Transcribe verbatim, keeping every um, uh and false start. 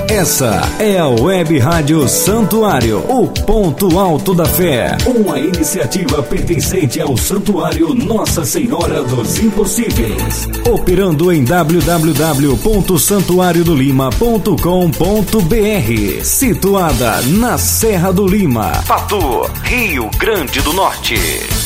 Essa é a Web Rádio Santuário, o ponto alto da fé. Uma iniciativa pertencente ao Santuário Nossa Senhora dos Impossíveis. Operando em w w w ponto santuário do lima ponto com ponto b r. Situada na Serra do Lima, Patu, Rio Grande do Norte.